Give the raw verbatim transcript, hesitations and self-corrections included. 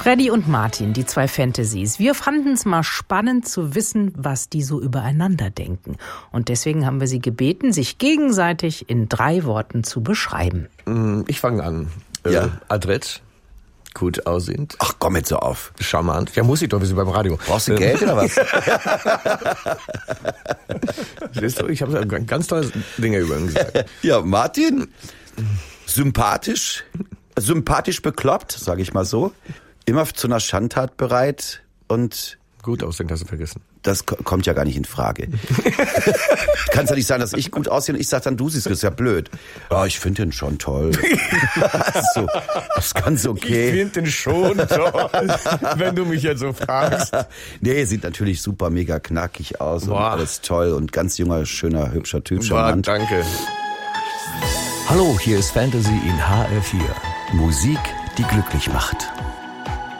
Freddy und Martin, die zwei Fantasies. Wir fanden es mal spannend zu wissen, was die so übereinander denken. Und deswegen haben wir sie gebeten, sich gegenseitig in drei Worten zu beschreiben. Ich fange an. Ja. Äh, adrett. Gut aussehend. Ach, komm jetzt so auf. Charmant. Ja, muss ich doch, wir sind beim Radio. Brauchst du Geld oder was? Ich habe ganz tolle Dinge über ihn gesagt. Ja, Martin, sympathisch, sympathisch bekloppt, sage ich mal so. Immer zu einer Schandtat bereit und... Gut aussehen, hast du vergessen. Das kommt ja gar nicht in Frage. Kann ja nicht sein, dass ich gut aussehe und ich sage dann, du siehst, das ist ja blöd. Ja, ich finde den schon toll. So, das ist ganz okay. Ich finde den schon toll, wenn du mich jetzt so fragst. Nee, sieht natürlich super mega knackig aus. Boah. Und alles toll und ganz junger, schöner, hübscher Typ. Boah, danke. Hallo, hier ist Fantasy in H R vier. Musik, die glücklich macht.